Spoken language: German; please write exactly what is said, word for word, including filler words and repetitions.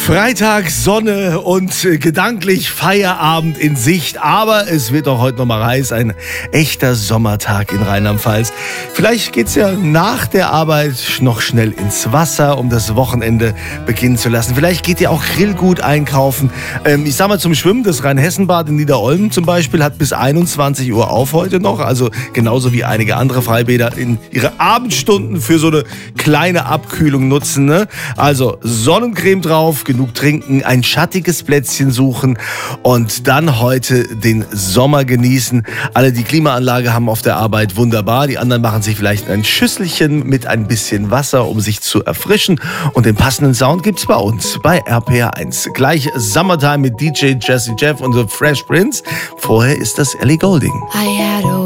Freitag, Sonne und äh, gedanklich Feierabend in Sicht. Aber es wird auch heute noch mal heiß. Ein echter Sommertag in Rheinland-Pfalz. Vielleicht geht's ja nach der Arbeit noch schnell ins Wasser, um das Wochenende beginnen zu lassen. Vielleicht geht ihr auch Grillgut einkaufen. Ähm, ich sag mal zum Schwimmen, das Rheinhessenbad in Niederolm zum Beispiel hat bis einundzwanzig Uhr auf heute noch. Also genauso wie einige andere Freibäder in ihre Abendstunden für so eine kleine Abkühlung nutzen. Ne? Also Sonnencreme drauf, genug trinken, ein schattiges Plätzchen suchen und dann heute den Sommer genießen. Alle, die Klimaanlage haben auf der Arbeit, wunderbar. Die anderen machen sich vielleicht ein Schüsselchen mit ein bisschen Wasser, um sich zu erfrischen. Und den passenden Sound gibt's bei uns, bei R P R eins. Gleich Summertime mit D J Jazzy Jeff und The Fresh Prince. Vorher ist das Ellie Goulding. I had a